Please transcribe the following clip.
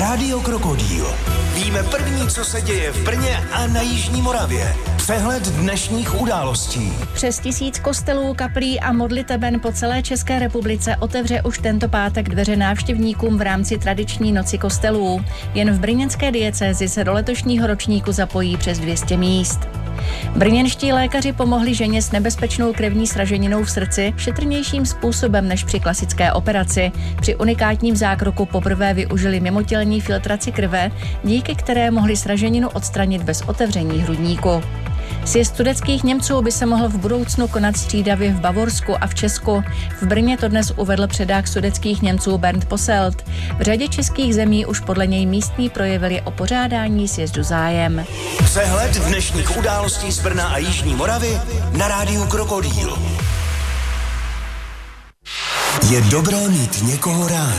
Rádio Krokodýl. Víme první, co se děje v Brně a na Jižní Moravě. Přehled dnešních událostí. Přes 1000 kostelů, kaplí a modliteben po celé České republice otevře už tento pátek dveře návštěvníkům v rámci tradiční noci kostelů. Jen v brněnské diecézi se do letošního ročníku zapojí přes 200 míst. Brněnští lékaři pomohli ženě s nebezpečnou krevní sraženinou v srdci šetrnějším způsobem než při klasické operaci. Při unikátním zákroku poprvé využili mimotělní filtraci krve, díky které mohli sraženinu odstranit bez otevření hrudníku. Sjezd sudetských Němců by se mohl v budoucnu konat střídavě v Bavorsku a v Česku. V Brně to dnes uvedl předák sudetských Němců Bernd Posselt. V řadě českých zemí už podle něj místní projevili o pořádání sjezdu zájem. Přehled dnešních událostí z Brna a Jižní Moravy na Rádiu Krokodýl. Je dobré mít někoho rád.